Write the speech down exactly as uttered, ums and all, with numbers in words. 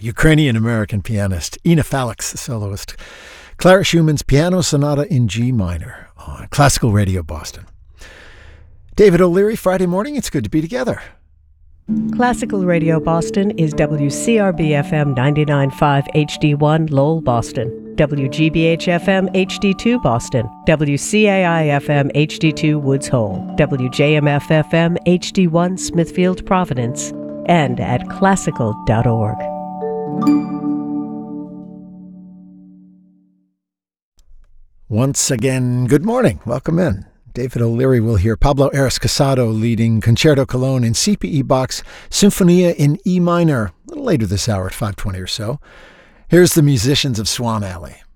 Ukrainian-American pianist Ina Falix, the soloist. Clara Schumann's Piano Sonata in G minor on Classical Radio Boston. David O'Leary, Friday morning. It's good to be together. Classical Radio Boston is W C R B F M ninety-nine point five H D one Lowell, Boston, W G B H F M H D two Boston, W C A I F M H D two Woods Hole, W J M F F M H D one Smithfield, Providence, and at classical dot org. Once again, good morning. Welcome in. David O'Leary will hear Pablo Eras Casado leading Concerto Cologne in C P E Bach's Sinfonia in E minor, a little later this hour at five twenty or so. Here's the musicians of Swan Alley.